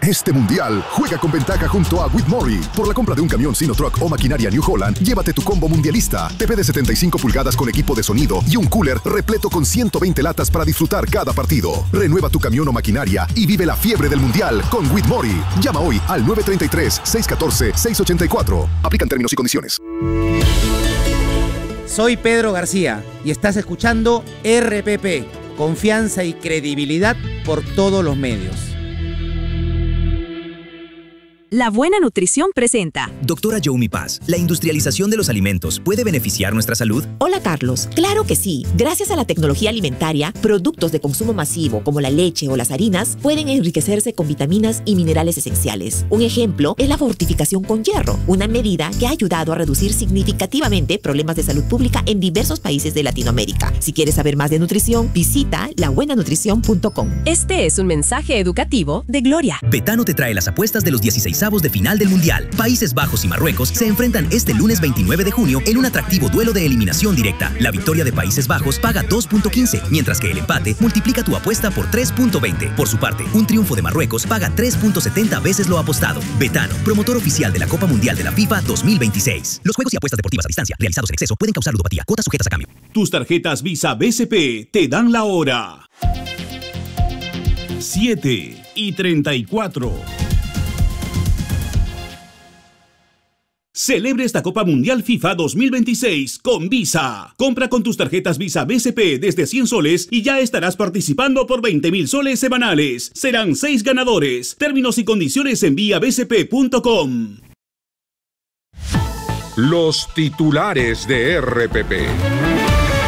Este mundial, juega con ventaja junto a Whitmore. Por la compra de un camión Sinotruk o maquinaria New Holland, llévate tu combo mundialista. TV de 75 pulgadas con equipo de sonido y un cooler repleto con 120 latas para disfrutar cada partido. Renueva tu camión o maquinaria y vive la fiebre del mundial con Whitmore. Llama hoy al 933-614-684. Aplican términos y condiciones. Soy Pedro García y estás escuchando RPP. Confianza y credibilidad por todos los medios. La Buena Nutrición presenta. Doctora Youmi Paz, ¿la industrialización de los alimentos puede beneficiar nuestra salud? Hola Carlos, claro que sí. Gracias a la tecnología alimentaria, productos de consumo masivo como la leche o las harinas pueden enriquecerse con vitaminas y minerales esenciales. Un ejemplo es la fortificación con hierro, una medida que ha ayudado a reducir significativamente problemas de salud pública en diversos países de Latinoamérica. Si quieres saber más de nutrición, visita labuenanutrición.com. Este es un mensaje educativo de Gloria. Betano te trae las apuestas de los 16avos de final del Mundial. Países Bajos y Marruecos se enfrentan este lunes 29 de junio en un atractivo duelo de eliminación directa. La victoria de Países Bajos paga 2.15, mientras que el empate multiplica tu apuesta por 3.20. Por su parte, un triunfo de Marruecos paga 3.70 veces lo apostado. Betano, promotor oficial de la Copa Mundial de la FIFA 2026. Los juegos y apuestas deportivas a distancia realizados en exceso pueden causar ludopatía. Cuotas sujetas a cambio. Tus tarjetas Visa BCP te dan la hora. 7:34. Celebre esta Copa Mundial FIFA 2026 con Visa. Compra con tus tarjetas Visa BCP desde 100 soles y ya estarás participando por 20.000 soles semanales. Serán 6 ganadores. Términos y condiciones en viabcp.com. Los titulares de RPP.